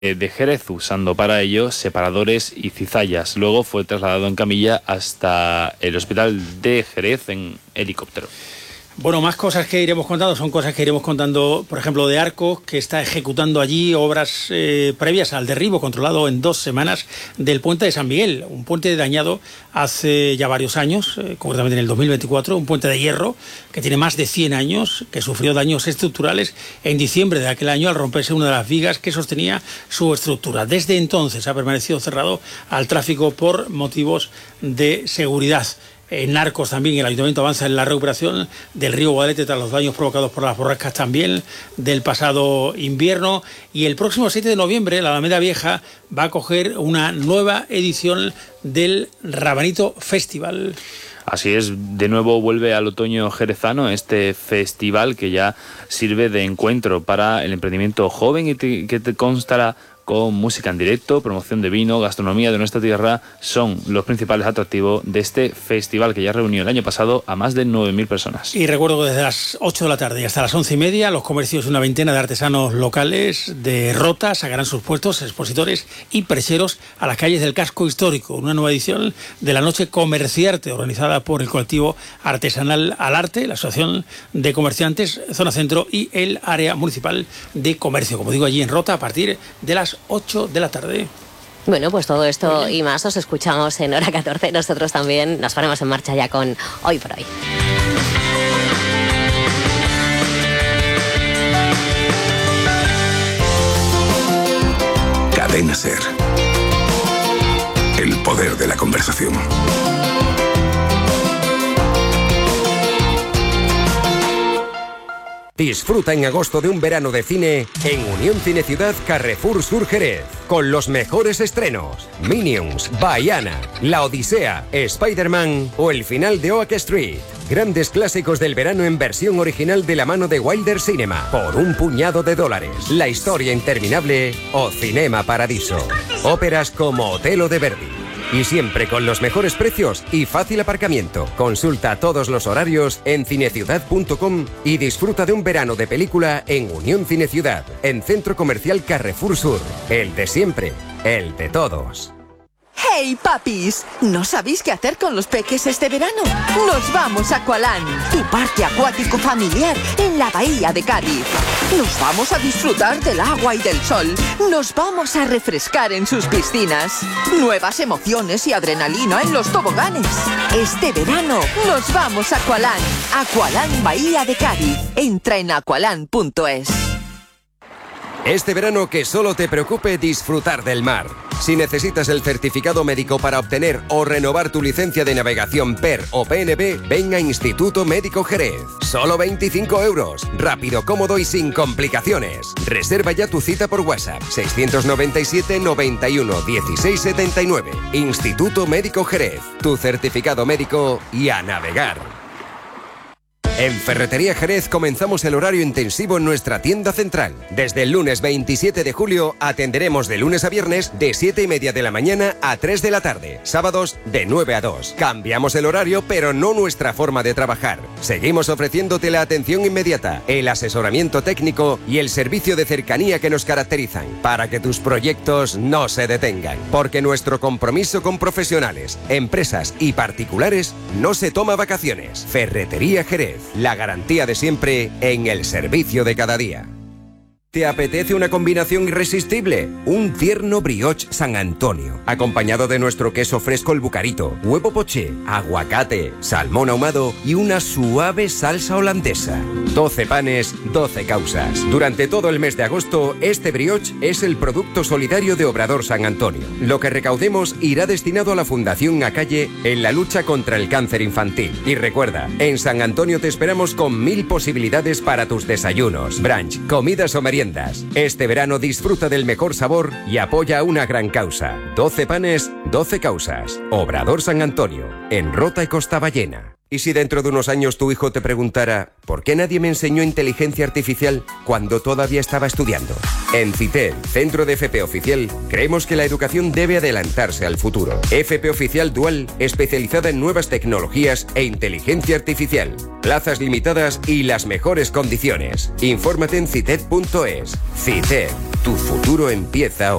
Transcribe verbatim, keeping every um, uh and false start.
de Jerez, usando para ello separadores y cizallas. Luego fue trasladado en camilla hasta el hospital de Jerez en helicóptero. Bueno, más cosas que iremos contando, son cosas que iremos contando, por ejemplo, de Arcos, que está ejecutando allí obras eh, previas al derribo controlado en dos semanas del puente de San Miguel, un puente dañado hace ya varios años, eh, concretamente en el dos mil veinticuatro, un puente de hierro que tiene más de cien años, que sufrió daños estructurales en diciembre de aquel año al romperse una de las vigas que sostenía su estructura. Desde entonces ha permanecido cerrado al tráfico por motivos de seguridad. En Arcos también el Ayuntamiento avanza en la recuperación del río Guadalete tras los daños provocados por las borrascas también del pasado invierno. Y el próximo siete de noviembre la Alameda Vieja va a acoger una nueva edición del Rabanito Festival. Así es, de nuevo vuelve al otoño jerezano este festival que ya sirve de encuentro para el emprendimiento joven y te, que te constará con música en directo, promoción de vino, gastronomía de nuestra tierra, son los principales atractivos de este festival que ya reunió el año pasado a más de nueve mil personas. Y recuerdo que desde las ocho de la tarde y hasta las once y media los comercios, una veintena de artesanos locales de Rota sacarán sus puestos, expositores y percheros a las calles del casco histórico. Una nueva edición de la Noche Comerciarte organizada por el colectivo artesanal Al Arte, la Asociación de Comerciantes Zona Centro y el Área Municipal de Comercio, como digo, allí en Rota a partir de las ocho de la tarde. Bueno, pues todo esto y más os escuchamos en Hora catorce. Nosotros también nos ponemos en marcha ya con Hoy por Hoy. Cadena SER. El poder de la conversación. Disfruta en agosto de un verano de cine en Unión Cine Ciudad Carrefour Sur Jerez, con los mejores estrenos: Minions, Baiana, La Odisea, Spider-Man o el final de Oak Street. Grandes clásicos del verano en versión original de la mano de Wilder Cinema, por un puñado de dólares. La historia interminable o Cinema Paradiso. Óperas como Otelo de Verdi. Y siempre con los mejores precios y fácil aparcamiento. Consulta todos los horarios en cineciudad punto com y disfruta de un verano de película en Unión Cine Ciudad, en Centro Comercial Carrefour Sur. El de siempre, el de todos. ¡Hey, papis! ¿No sabéis qué hacer con los peques este verano? ¡Nos vamos a Aqualand, tu parque acuático familiar en la bahía de Cádiz! Nos vamos a disfrutar del agua y del sol. Nos vamos a refrescar en sus piscinas. Nuevas emociones y adrenalina en los toboganes. Este verano nos vamos a Aqualand. Aqualand Bahía de Cádiz. Entra en aqualand punto es. Este verano que solo te preocupe disfrutar del mar. Si necesitas el certificado médico para obtener o renovar tu licencia de navegación P E R o P N B, ven a Instituto Médico Jerez. Solo veinticinco euros. Rápido, cómodo y sin complicaciones. Reserva ya tu cita por WhatsApp. seiscientos noventa y siete, noventa y uno, dieciséis setenta y nueve. Instituto Médico Jerez. Tu certificado médico y a navegar. En Ferretería Jerez comenzamos el horario intensivo en nuestra tienda central. Desde el lunes veintisiete de julio atenderemos de lunes a viernes de siete y media de la mañana a tres de la tarde. Sábados de nueve a dos. Cambiamos el horario, pero no nuestra forma de trabajar. Seguimos ofreciéndote la atención inmediata, el asesoramiento técnico y el servicio de cercanía que nos caracterizan, para que tus proyectos no se detengan. Porque nuestro compromiso con profesionales, empresas y particulares no se toma vacaciones. Ferretería Jerez. La garantía de siempre en el servicio de cada día. ¿Te apetece una combinación irresistible? Un tierno brioche San Antonio, acompañado de nuestro queso fresco el Bucarito, huevo poché, aguacate, salmón ahumado y una suave salsa holandesa. doce panes, doce causas. Durante todo el mes de agosto, este brioche es el producto solidario de Obrador San Antonio. Lo que recaudemos irá destinado a la Fundación Acalle en la lucha contra el cáncer infantil. Y recuerda, en San Antonio te esperamos con mil posibilidades para tus desayunos, brunch, comidas o meriendas. Este verano disfruta del mejor sabor y apoya a una gran causa. doce panes, doce causas. Obrador San Antonio, en Rota y Costa Ballena. ¿Y si dentro de unos años tu hijo te preguntara ¿por qué nadie me enseñó inteligencia artificial cuando todavía estaba estudiando? En CITED, Centro de F P Oficial, creemos que la educación debe adelantarse al futuro. F P Oficial Dual, especializada en nuevas tecnologías e inteligencia artificial. Plazas limitadas y las mejores condiciones. Infórmate en cited punto es. CITED, tu futuro empieza hoy.